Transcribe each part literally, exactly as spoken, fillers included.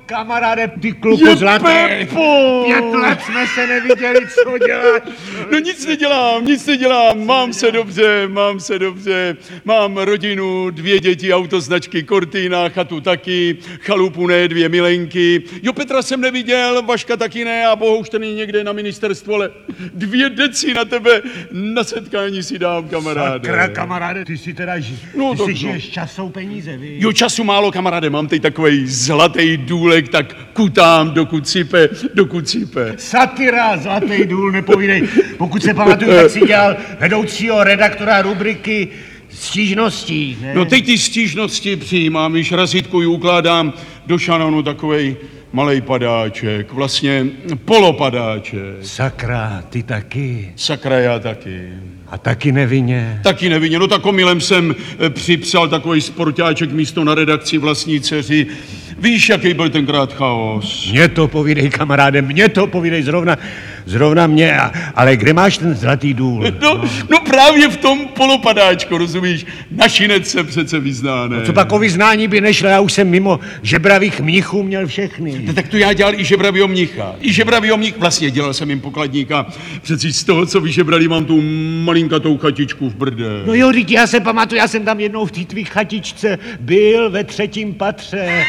kamaráde, ty kluku zlatý. Pepo! Pět let jsme se neviděli, co děláš? No nic nedělám, nic nedělám, mám se dobře, mám se dobře, mám rodinu, dvě děti, autoznačky Cortina, chatu taky, chalupu ne, dvě milenky. Jo, Petra jsem neviděl, Vaška taky ne a Bohuž ten je někde na ministerstvu, ale dvě deci na tebe na setkání si dám, kamaráde. Sakra, kamaráde, ty si teda ži... No, ty to, si no. žiješ časou peníze, víš? Jo, času málo, kamaráde, mám teď takovej zlatý důlek, tak kutám, dokud sype, dokud sype. Satira, zlatý důl, nepovídej. Pokud se pamatuju, tak si dělal vedoucího redaktora rubriky stížností, ne? No teď ty stížnosti přijímám, již razítkuju, ukládám do šanonu takovej malej padáček, vlastně polopadáček. Sakra, ty taky. Sakra, já taky. A taky nevinně. Taky nevinně, no tak omylem jsem eh, připsal takový sportáček místo na redakci vlastní dceři. Víš, jaký byl tenkrát chaos? Mně to povídej, kamaráde, mně to povídej zrovna, zrovna mě. A, ale kde máš ten zlatý důl? No, no. no právě v tom polopadáčku, rozumíš? Našinec se přece vyzná, ne? No, co pak o vyznání by nešlo, já už jsem mimo žebravých mnichů měl všechny. No, tak to já dělal i žebravýho mnicha. I žebravýho mnich, vlastně dělal jsem jim pokladníka. Přeci z toho, co vyžebrali, mám tu malinkatou chatičku v Brde. No jo, teď já se pamatuju, já jsem tam jednou v té tvý chatičce byl ve třetím patře.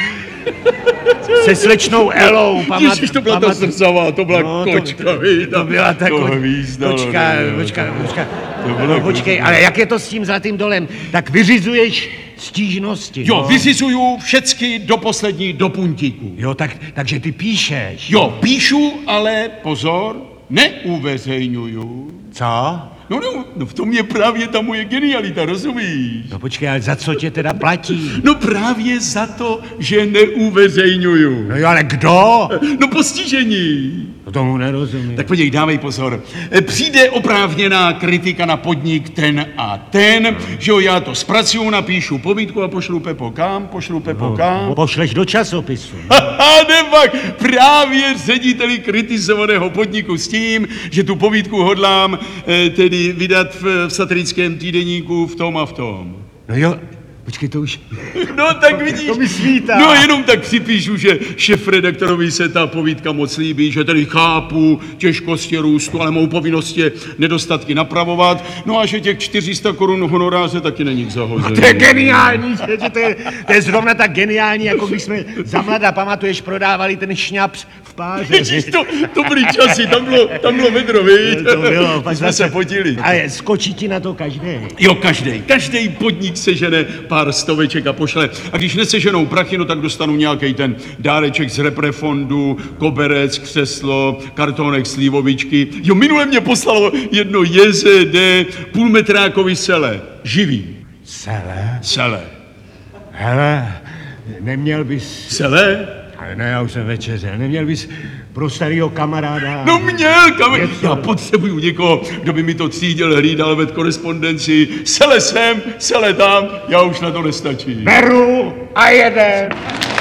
Se slečnou Elou, pamat, Ježiš, to byla pamat, ta zrzavá, to byla no, kočka, to, víš, to byla ta to kočka, hvízdalo, počka, ne, ne, počka, počka, To byla no, počkej, ale jak je to s tím zlatým dolem? Tak vyřizuješ stížnosti, Jo, no? vyřizuju všecky do poslední, do puntíku. Jo, tak, takže ty píšeš. Jo, píšu, ale pozor, neuveřejňuju. Co? No, no, no, v tom je právě ta moje genialita, rozumíš? No počkej, ale za co tě teda platí? No právě za to, že neuveřejňuju. No jo, ale kdo? No postižení. No tomu nerozumím. Tak podívej, dávej pozor. Přijde oprávněná kritika na podnik ten a ten, že jo, já to zpracuju, napíšu povídku a pošlu Pepo kam, pošlu Pepo kam. No, pošleš do časopisu. Haha, nepak, právě řediteli kritizovaného podniku s tím, že tu povídku hodlám eh, tedy vydat v, v satirickém týdeníku v tom a v tom. No jo, počkej, to už... No tak vidíš, To mi svítá. no jenom tak připíšu, že šéfredaktorovi se ta povídka moc líbí, že tedy chápu těžkosti růstu, ale mou povinnost je nedostatky napravovat, no a že těch čtyři sta korun honoráře taky není k zahození. To je geniální, že to je, to je zrovna tak geniální, jako když jsme za mladá, pamatuješ, prodávali ten šňaps v páře. Ježíš, to, to byly časy, tam bylo, tam bylo vedro, víš? To bylo, My jsme se potili. A je, skočí ti na to každý. Jo, každý, každý podnik sežene pár stoveček a pošle. A když neseženou prachy, no tak dostanu nějaký ten dáreček z reprefondu, koberec, křeslo, kartonek, slivovičky. Jo, minule mě poslalo jedno J Z D půlmetrákový sele. Živý. Sele? Sele. Hele, neměl bys... Sele? Ale ne, já už jsem večeřel. Neměl bys pro starýho kamaráda... No měl, kam... Něco. Já potřebuju někoho, kdo by mi to třídil, hlídal ved korespondenci. Sele sem, sele tam, já už na to nestačím. Beru a jeden.